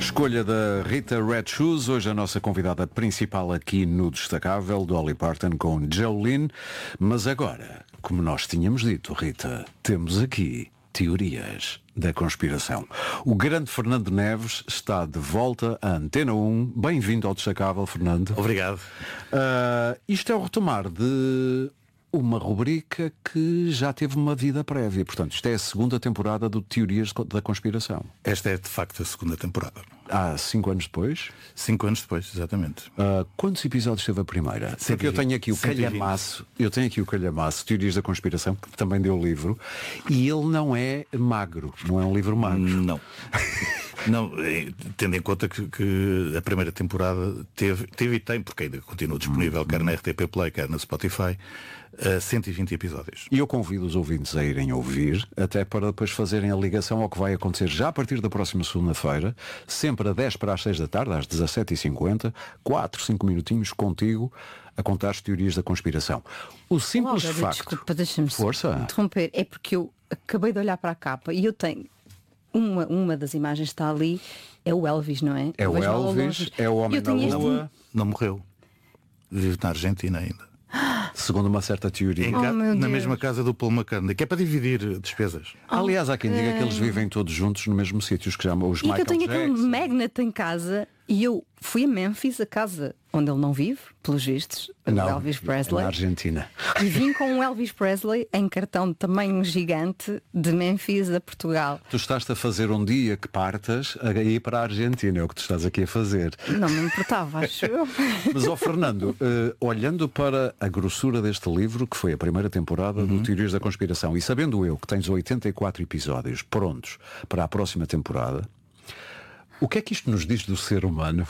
Escolha da Rita Red Shoes, hoje a nossa convidada principal aqui no Destacável, Dolly Parton com Jolene. Mas agora, como nós tínhamos dito, Rita, temos aqui teorias da conspiração. O grande Fernando Neves está de volta à Antena 1. Bem-vindo ao Destacável, Fernando. Obrigado. Isto é o retomar de uma rubrica que já teve uma vida prévia. Portanto, isto é a segunda temporada do Teorias da Conspiração. Esta é de facto a segunda temporada. Há 5 anos depois? 5 anos depois, exatamente. Quantos episódios teve a primeira? Porque eu tenho aqui o calhamaço, Teorias da Conspiração, que também deu o livro, e ele não é magro, não é um livro magro. Não. Não, tendo em conta que a primeira temporada teve e tem, porque ainda continua disponível, quer na RTP Play, quer na Spotify, 120 episódios. E eu convido os ouvintes a irem ouvir, até para depois fazerem a ligação ao que vai acontecer já a partir da próxima segunda-feira, sempre a 10 para as 6 da tarde, às 17h50, 5 minutinhos contigo, a contar as teorias da conspiração. O simples facto... Desculpa, deixa-me Força. interromper. É porque eu acabei de olhar para a capa e eu tenho... Uma das imagens está ali, é o Elvis, não é? É o Elvis, é o homem da lua. Não morreu. Vive na Argentina ainda. Segundo uma certa teoria. Na mesma casa do Paul McCartney, que é para dividir despesas. Aliás, há quem diga que eles vivem todos juntos no mesmo sítio, os que chamam os Michael Jackson. E que eu tenho aquele magnate em casa e eu fui a Memphis, a casa onde ele não vive, pelos vistos, o Elvis Presley. Na Argentina. E vim com o Elvis Presley em cartão de tamanho gigante de Memphis a Portugal. Tu estás-te a fazer um dia que partas a ir para a Argentina, é o que tu estás aqui a fazer. Não me importava, acho eu. Mas, Fernando, olhando para a grossura deste livro, que foi a primeira temporada do Teorias da Conspiração, e sabendo eu que tens 84 episódios prontos para a próxima temporada, o que é que isto nos diz do ser humano?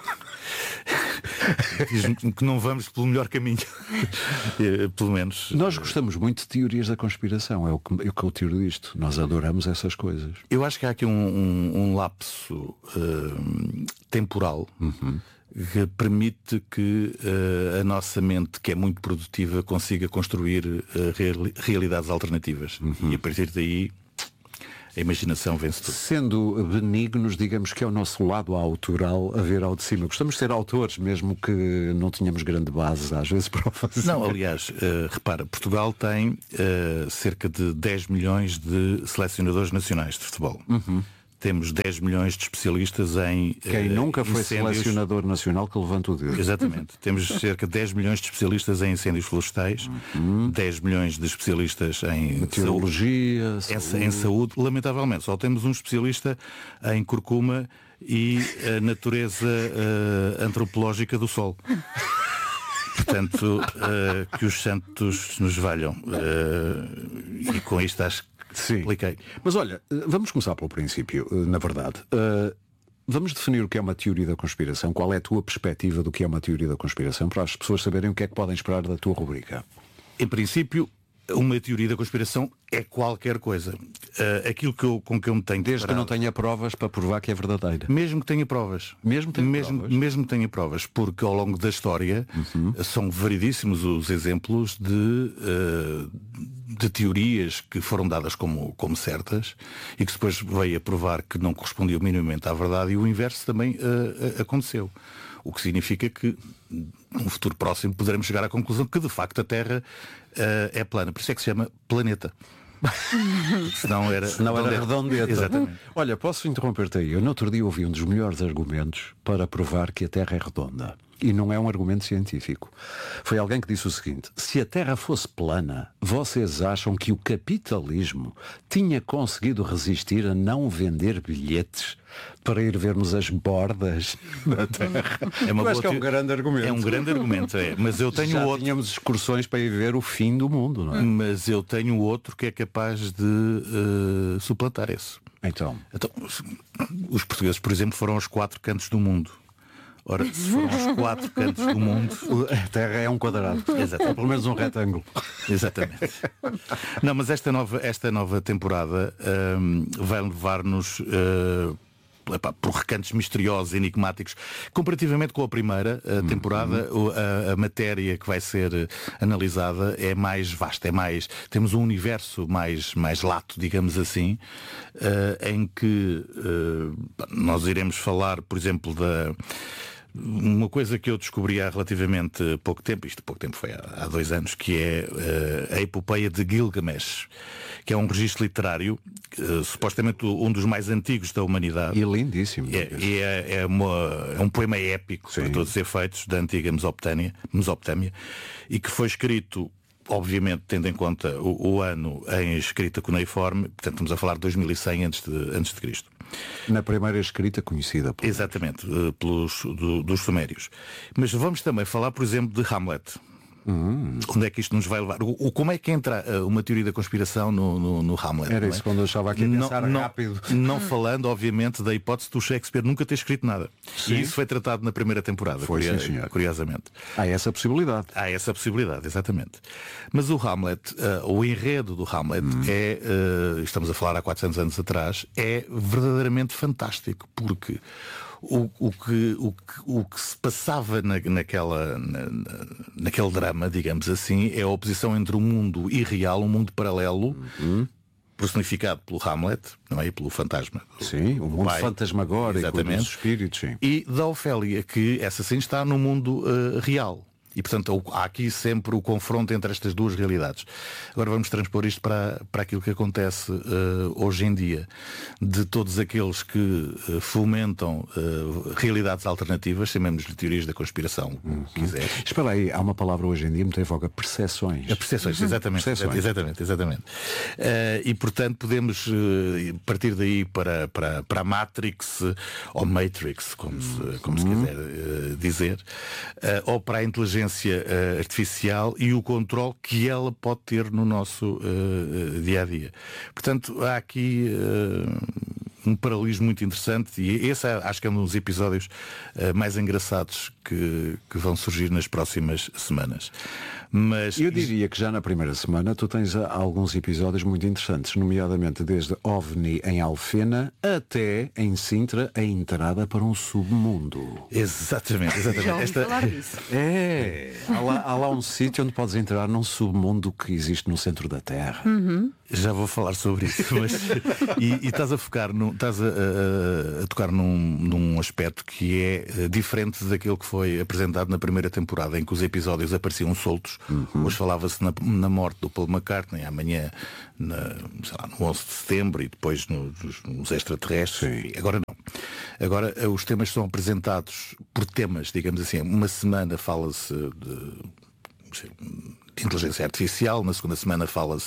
Diz-me que não vamos pelo melhor caminho. Pelo menos. Nós gostamos muito de teorias da conspiração, é o que eu tiro disto. Nós adoramos essas coisas. Eu acho que há aqui um lapso temporal que permite que a nossa mente, que é muito produtiva, consiga construir realidades alternativas. E a partir daí a imaginação vence tudo. Sendo benignos, digamos que é o nosso lado autoral a ver ao de cima. Gostamos de ser autores, mesmo que não tenhamos grande base, às vezes, para o fazer. Não, aliás, repara, Portugal tem cerca de 10 milhões de selecionadores nacionais de futebol. Temos 10 milhões de especialistas em quem nunca foi incêndios... selecionador nacional que levanta o dedo. Exatamente. Temos cerca de 10 milhões de especialistas em incêndios florestais, 10 milhões de especialistas em meteorologia, em saúde. Lamentavelmente, só temos um especialista em curcuma e a natureza antropológica do Sol. Portanto, que os santos nos valham. E com isto acho que sim. Expliquei. Mas olha, vamos começar pelo princípio, na verdade. Vamos definir o que é uma teoria da conspiração. Qual é a tua perspectiva do que é uma teoria da conspiração, para as pessoas saberem o que é que podem esperar da tua rubrica? Em princípio, uma teoria da conspiração é qualquer coisa. Aquilo com que eu me tenho desde que não tenha provas para provar que é verdadeira. Mesmo que tenha provas. Mesmo que tenha provas, porque ao longo da história são variedíssimos os exemplos de teorias que foram dadas como certas e que depois veio a provar que não correspondiam minimamente à verdade, e o inverso também aconteceu. O que significa que num futuro próximo poderemos chegar à conclusão que de facto a Terra é plana. Por isso é que se chama planeta. Senão era redondeta. Exatamente. Olha, posso interromper-te aí? Eu no outro dia ouvi um dos melhores argumentos para provar que a Terra é redonda. E não é um argumento científico. Foi alguém que disse o seguinte: se a Terra fosse plana, vocês acham que o capitalismo tinha conseguido resistir a não vender bilhetes para ir vermos as bordas da Terra? É um grande argumento. É um grande argumento, mas eu tenho já outro. Tínhamos excursões para ir ver o fim do mundo, não é? Mas eu tenho outro que é capaz de suplantar esse. Então, os portugueses, por exemplo, foram aos 4 cantos do mundo. Ora, se foram aos 4 cantos do mundo, a Terra é um quadrado. Exatamente. Ou pelo menos um retângulo. Exatamente. Não, mas esta nova temporada vai levar-nos por recantos misteriosos, enigmáticos. Comparativamente com a primeira temporada, a matéria que vai ser analisada é mais vasta, temos um universo mais lato, digamos assim, em que nós iremos falar, por exemplo, uma coisa que eu descobri há relativamente pouco tempo, foi há 2 anos, que é a epopeia de Gilgamesh, que é um registro literário, supostamente um dos mais antigos da humanidade. E lindíssimo. É um poema épico, por todos os efeitos, da antiga Mesopotâmia, e que foi escrito, obviamente, tendo em conta o ano em escrita cuneiforme, portanto estamos a falar de 2100 antes de Cristo. Na primeira escrita conhecida. Exatamente, dos sumérios. Mas vamos também falar, por exemplo, de Hamlet. Onde é que isto nos vai levar? Como é que entra uma teoria da conspiração no Hamlet? Era isso quando eu estava aqui a pensar rápido. Não falando, obviamente, da hipótese do Shakespeare nunca ter escrito nada. Sim. E isso foi tratado na primeira temporada, curiosamente. Há essa possibilidade. Há essa possibilidade, exatamente. Mas o Hamlet, o enredo do Hamlet estamos a falar há 400 anos atrás, é verdadeiramente fantástico, porque o que se passava naquele drama, digamos assim, é a oposição entre o mundo irreal, um mundo paralelo, personificado pelo Hamlet, não é? E pelo fantasma. Sim, o mundo fantasmagórico dos espíritos, sim. E da Ofélia, que essa sim está no mundo real. E, portanto, há aqui sempre o confronto entre estas duas realidades. Agora vamos transpor isto para aquilo que acontece hoje em dia. De todos aqueles que fomentam realidades alternativas, chamemos-lhe teorias da conspiração, se quiser. Espera aí, há uma palavra hoje em dia muito em voga, percepções. Percepções, exatamente. Percepções. Exatamente. E, portanto, podemos partir daí para a Matrix, ou Matrix, como se quiser dizer, ou para a inteligência artificial e o controle que ela pode ter no nosso dia-a-dia. Portanto, há aqui um paralelismo muito interessante, e esse acho que é um dos episódios mais engraçados que vão surgir nas próximas semanas. Mas eu diria que já na primeira semana tu tens alguns episódios muito interessantes, nomeadamente desde OVNI em Alfena até em Sintra a entrada para um submundo. Exatamente. Já ouvi falar disso. Há lá um sítio onde podes entrar num submundo que existe no centro da Terra. Já vou falar sobre isso, mas e estás a focar estás a tocar num aspecto que é diferente daquilo que foi apresentado na primeira temporada, em que os episódios apareciam soltos. Hoje falava-se na morte do Paul McCartney, amanhã no 11 de setembro e depois nos extraterrestres. Agora não. Agora os temas são apresentados por temas, digamos assim. Uma semana fala-se de inteligência artificial, na segunda semana fala-se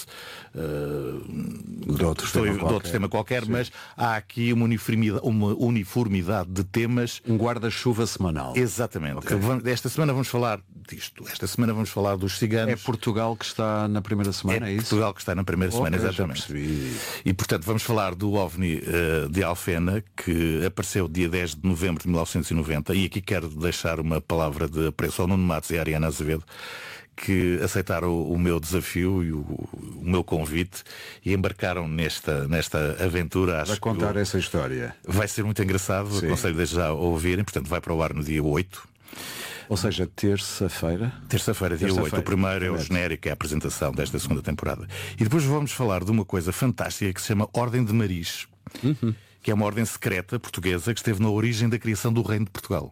de outro tema qualquer, mas há aqui uma uniformidade de temas. Um guarda-chuva semanal. Exatamente. Esta semana vamos falar disto. Esta semana vamos falar dos ciganos. É Portugal que está na primeira semana, é isso? Portugal que está na primeira semana, exatamente. Já percebi. E portanto vamos falar do OVNI de Alfena, que apareceu dia 10 de novembro de 1990, e aqui quero deixar uma palavra de apreço ao Nuno Matos e à Ariana Azevedo, que aceitaram o meu desafio e o meu convite e embarcaram nesta aventura. Acho que contar essa história. Vai ser muito engraçado, aconselho desde já a ouvirem, portanto vai para o ar no dia 8. Ou seja, terça-feira? Terça-feira, dia 8. O primeiro é o genérico, é a apresentação desta segunda temporada. E depois vamos falar de uma coisa fantástica que se chama Ordem de Maris, que é uma ordem secreta portuguesa que esteve na origem da criação do Reino de Portugal.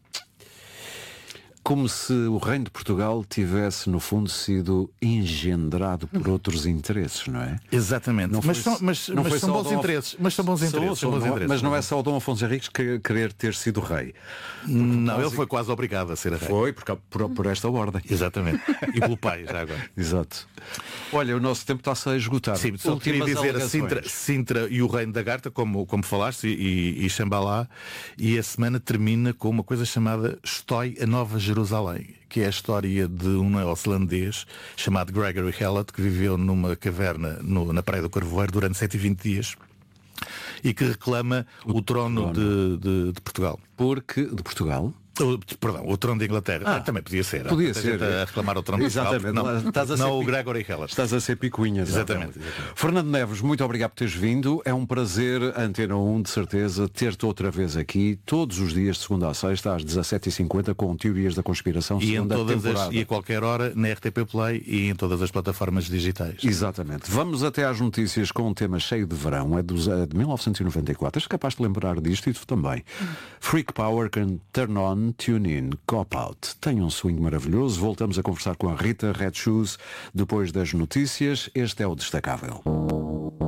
Como se o Reino de Portugal tivesse, no fundo, sido engendrado por outros interesses, não é? Exatamente. Mas são bons interesses. Mas são bons interesses. Mas não é só o Dom Afonso Henriques querer ter sido rei. Não, ele foi quase obrigado a ser rei. Foi, por esta ordem. Exatamente. E pelo pai, já agora. Exato. Olha, o nosso tempo está-se a esgotar. Sim, só queria dizer Sintra e o Reino da Garta, como falaste, e Xambalá, e a semana termina com uma coisa chamada Estói, a Nova Jerusalém, que é a história de um neozelandês chamado Gregory Hallett, que viveu numa caverna na Praia do Carvoeiro durante 120 dias e que reclama o trono de Portugal. De Portugal? Perdão, o trono de Inglaterra. Também podia ser. Podia ser. A reclamar o trono de Exatamente. Não o Gregory Heller. Estás a ser picuinhas. Exatamente. Fernando Neves, muito obrigado por teres vindo. É um prazer, Antena 1, de certeza, ter-te outra vez aqui, todos os dias, de segunda a sexta, às 17h50, com Teorias da Conspiração, segunda temporada. E a qualquer hora, na RTP Play e em todas as plataformas digitais. Exatamente. Vamos até às notícias com um tema cheio de verão. É de 1994. És capaz de lembrar disto e tu também. Freak Power can turn on, tune in, cop out. Tem um swing maravilhoso. Voltamos a conversar com a Rita Red Shoes depois das notícias. Este é o Destacável.